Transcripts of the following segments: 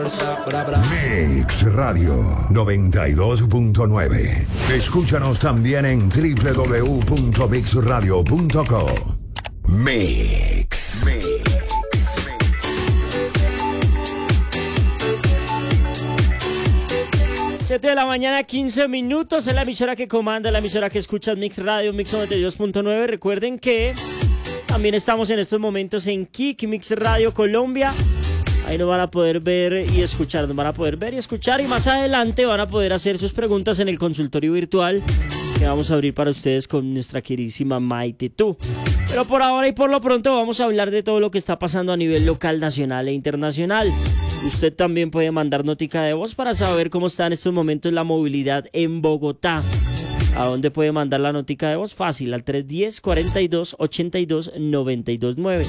Mix Radio 92.9. Escúchanos también en www.mixradio.co. Mix. 7 de la mañana, 15 minutos. Es la emisora que comanda, la emisora que escucha Mix Radio, Mix 92.9. Recuerden que también estamos en estos momentos en Kik, Mix Radio Colombia. Ahí nos van a poder ver y escuchar, y más adelante van a poder hacer sus preguntas en el consultorio virtual que vamos a abrir para ustedes con nuestra queridísima Maite Tu. Pero por ahora y por lo pronto vamos a hablar de todo lo que está pasando a nivel local, nacional e internacional. Usted también puede mandar notica de voz para saber cómo está en estos momentos la movilidad en Bogotá. ¿A dónde puede mandar la notica de voz? Fácil, al 310-42-82-929.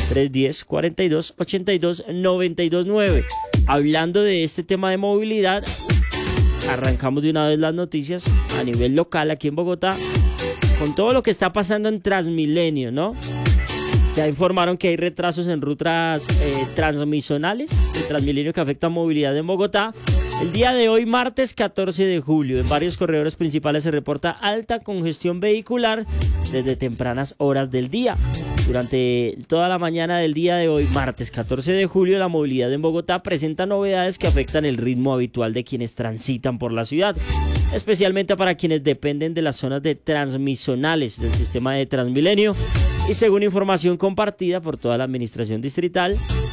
310-42-82-929. Hablando de este tema de movilidad, arrancamos de una vez las noticias a nivel local aquí en Bogotá con todo lo que está pasando en Transmilenio, ¿no? Ya informaron que hay retrasos en rutas transmisonales de Transmilenio que afectan movilidad en Bogotá. El día de hoy, martes 14 de julio, en varios corredores principales se reporta alta congestión vehicular desde tempranas horas del día. Durante toda la mañana del día de hoy, martes 14 de julio, la movilidad en Bogotá presenta novedades que afectan el ritmo habitual de quienes transitan por la ciudad, especialmente para quienes dependen de las zonas de transmisonales del sistema de Transmilenio. Y según información compartida por toda la administración distrital,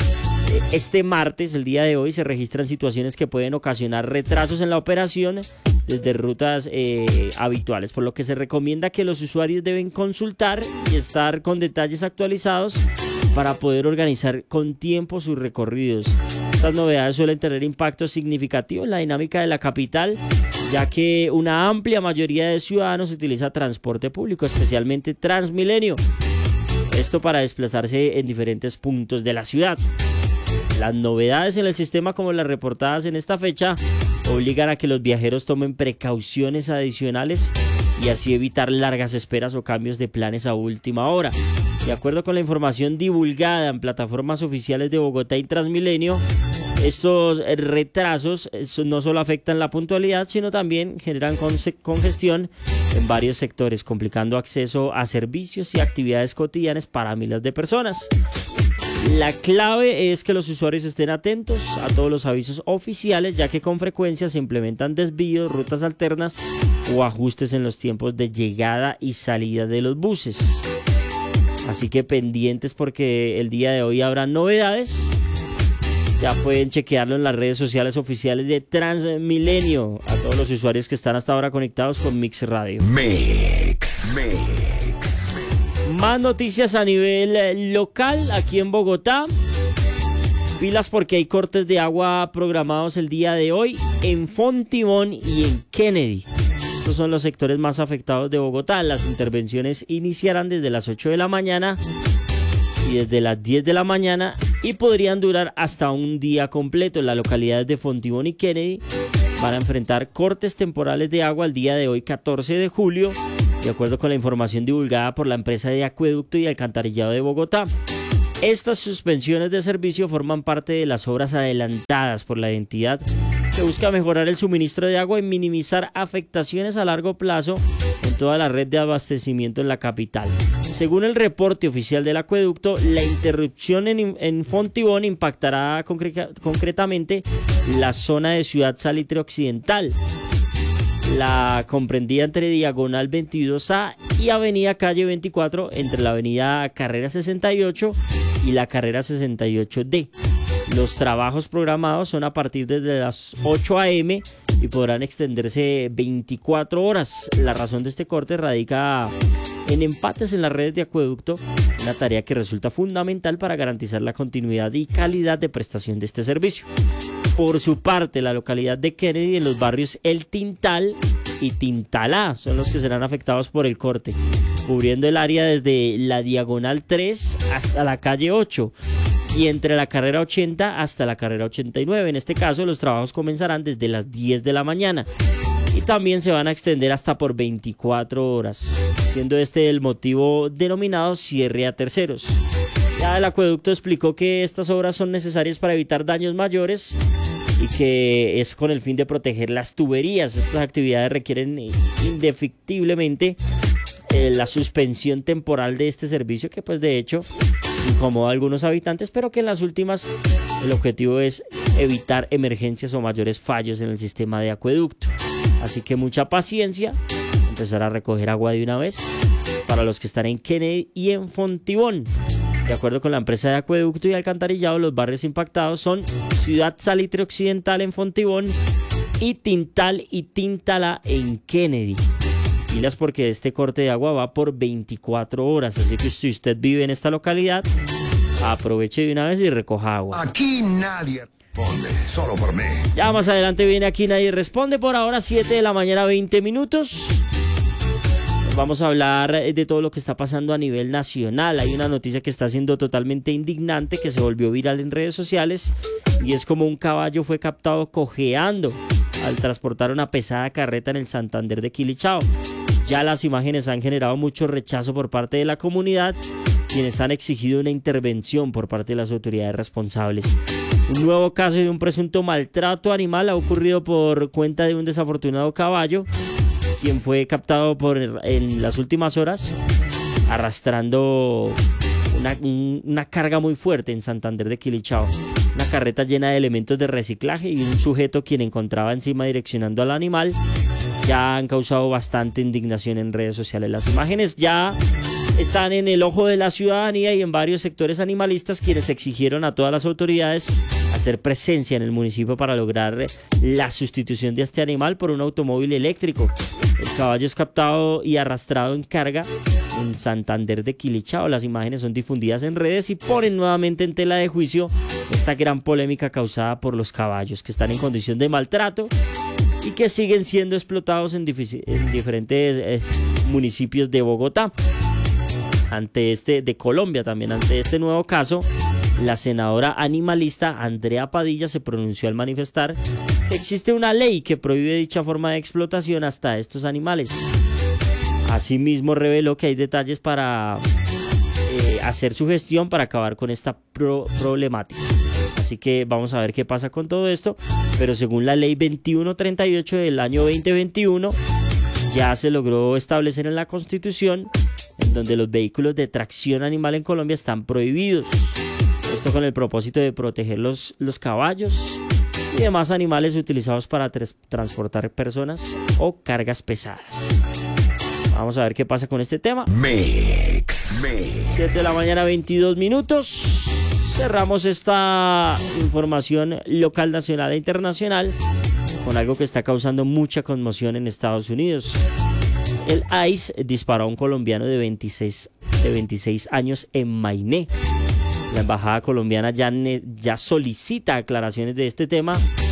este martes, el día de hoy, se registran situaciones que pueden ocasionar retrasos en la operación desde rutas habituales, por lo que se recomienda que los usuarios deben consultar y estar con detalles actualizados para poder organizar con tiempo sus recorridos. Estas novedades suelen tener impacto significativo en la dinámica de la capital, ya que una amplia mayoría de ciudadanos utiliza transporte público, especialmente Transmilenio. Esto para desplazarse en diferentes puntos de la ciudad. Las novedades en el sistema, como las reportadas en esta fecha, obligan a que los viajeros tomen precauciones adicionales y así evitar largas esperas o cambios de planes a última hora. De acuerdo con la información divulgada en plataformas oficiales de Bogotá y Transmilenio, estos retrasos no solo afectan la puntualidad, sino también generan congestión en varios sectores, complicando acceso a servicios y actividades cotidianas para miles de personas. La clave es que los usuarios estén atentos a todos los avisos oficiales, ya que con frecuencia se implementan desvíos, rutas alternas o ajustes en los tiempos de llegada y salida de los buses. Así que pendientes, porque el día de hoy habrá novedades. Ya pueden chequearlo en las redes sociales oficiales de Transmilenio, a todos los usuarios que están hasta ahora conectados con Mix Radio. Mix. Más noticias a nivel local aquí en Bogotá. Pilas porque hay cortes de agua programados el día de hoy en Fontibón y en Kennedy. Estos son los sectores más afectados de Bogotá. Las intervenciones iniciarán desde las 8 de la mañana y desde las 10 de la mañana y podrían durar hasta un día completo. Las localidades de Fontibón y Kennedy van a enfrentar cortes temporales de agua el día de hoy, 14 de julio, de acuerdo con la información divulgada por la empresa de acueducto y alcantarillado de Bogotá. Estas suspensiones de servicio forman parte de las obras adelantadas por la entidad, que busca mejorar el suministro de agua y minimizar afectaciones a largo plazo en toda la red de abastecimiento en la capital. Según el reporte oficial del acueducto, la interrupción en Fontibón impactará concretamente la zona de Ciudad Salitre Occidental, la comprendida entre Diagonal 22A y Avenida Calle 24, entre la Avenida Carrera 68 y la Carrera 68D. Los trabajos programados son a partir de las 8 a.m. y podrán extenderse 24 horas. La razón de este corte radica en empates en las redes de acueducto, una tarea que resulta fundamental para garantizar la continuidad y calidad de prestación de este servicio. Por su parte, la localidad de Kennedy, en los barrios El Tintal y Tintalá, son los que serán afectados por el corte, cubriendo el área desde la Diagonal 3 hasta la calle 8 y entre la carrera 80 hasta la carrera 89. En este caso, los trabajos comenzarán desde las 10 de la mañana y también se van a extender hasta por 24 horas, siendo este el motivo denominado cierre a terceros. Ya el acueducto explicó que estas obras son necesarias para evitar daños mayores y que es con el fin de proteger las tuberías. Estas actividades requieren indefectiblemente la suspensión temporal de este servicio, que pues de hecho incomoda a algunos habitantes, pero que en las últimas el objetivo es evitar emergencias o mayores fallos en el sistema de acueducto. Así que mucha paciencia, empezar a recoger agua de una vez para los que están en Kennedy y en Fontibón. De acuerdo con la empresa de acueducto y alcantarillado, los barrios impactados son Ciudad Salitre Occidental en Fontibón y Tintal y Tintalá en Kennedy. Pilas porque este corte de agua va por 24 horas, así que si usted vive en esta localidad, aproveche de una vez y recoja agua. Aquí nadie responde, solo por mí. Ya más adelante viene Aquí Nadie Responde. Por ahora 7 de la mañana 20 minutos. Vamos a hablar de todo lo que está pasando a nivel nacional. Hay una noticia que está siendo totalmente indignante, que se volvió viral en redes sociales, y es como un caballo fue captado cojeando al transportar una pesada carreta en el Santander de Quilichao. Ya las imágenes han generado mucho rechazo por parte de la comunidad, quienes han exigido una intervención por parte de las autoridades responsables. Un nuevo caso de un presunto maltrato animal ha ocurrido por cuenta de un desafortunado caballo, quien fue captado en las últimas horas arrastrando una carga muy fuerte en Santander de Quilichao. Una carreta llena de elementos de reciclaje y un sujeto quien encontraba encima direccionando al animal ya han causado bastante indignación en redes sociales. Las imágenes ya están en el ojo de la ciudadanía y en varios sectores animalistas, quienes exigieron a todas las autoridades hacer presencia en el municipio para lograr la sustitución de este animal por un automóvil eléctrico. El caballo es captado y arrastrado en carga en Santander de Quilichao. Las imágenes son difundidas en redes y ponen nuevamente en tela de juicio esta gran polémica causada por los caballos, que están en condición de maltrato y que siguen siendo explotados en diferentes municipios de Bogotá. De Colombia también. Ante este nuevo caso, la senadora animalista Andrea Padilla se pronunció al manifestar que existe una ley que prohíbe dicha forma de explotación hasta estos animales. Asimismo, reveló que hay detalles para hacer su gestión para acabar con esta problemática. Así que vamos a ver qué pasa con todo esto. Pero según la ley 2138 del año 2021, ya se logró establecer en la Constitución en donde los vehículos de tracción animal en Colombia están prohibidos. Esto con el propósito de proteger los caballos y demás animales utilizados para transportar personas o cargas pesadas. Vamos a ver qué pasa con este tema. Mix. 7 de la mañana 22 minutos. Cerramos esta información local, nacional e internacional con algo que está causando mucha conmoción en Estados Unidos. El ICE disparó a un colombiano de 26 años en Mainé. La embajada colombiana ya solicita aclaraciones de este tema,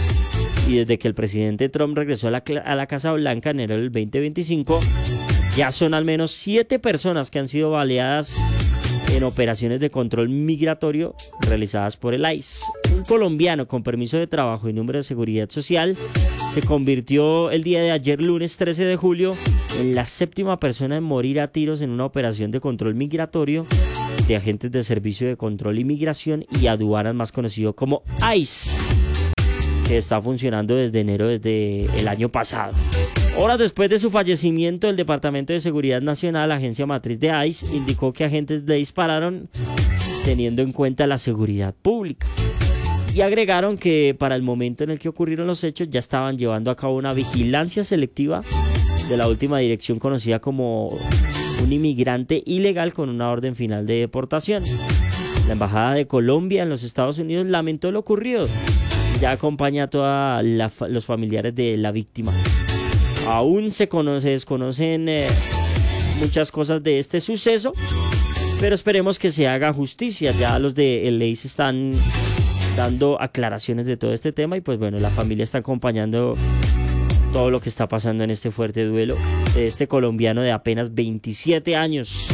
y desde que el presidente Trump regresó a la Casa Blanca en enero del 2025, ya son al menos 7 personas que han sido baleadas en operaciones de control migratorio realizadas por el ICE. Un colombiano con permiso de trabajo y número de seguridad social se convirtió el día de ayer, lunes 13 de julio, en la 7ª persona en morir a tiros en una operación de control migratorio de agentes del Servicio de Control Inmigración y Aduanas, más conocido como ICE, que está funcionando desde enero desde el año pasado. Horas después de su fallecimiento, el Departamento de Seguridad Nacional, agencia matriz de ICE, indicó que agentes le dispararon teniendo en cuenta la seguridad pública. Y agregaron que para el momento en el que ocurrieron los hechos ya estaban llevando a cabo una vigilancia selectiva de la última dirección conocida como un inmigrante ilegal con una orden final de deportación. La Embajada de Colombia en los Estados Unidos lamentó lo ocurrido. Ya acompaña a todos los familiares de la víctima. Aún se desconocen muchas cosas de este suceso, pero esperemos que se haga justicia. Ya los de el ICE están dando aclaraciones de todo este tema y pues bueno, la familia está acompañando todo lo que está pasando en este fuerte duelo de este colombiano de apenas 27 años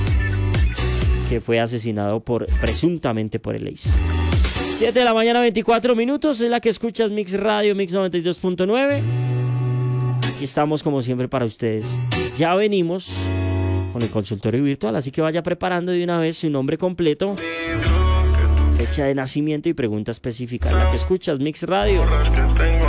que fue asesinado presuntamente por el ICE. 7 de la mañana 24 minutos, es la que escuchas Mix Radio, Mix 92.9. Aquí estamos como siempre para ustedes. Ya venimos con el consultorio virtual, así que vaya preparando de una vez su nombre completo, fecha de nacimiento y pregunta específica. La que escuchas, Mix Radio.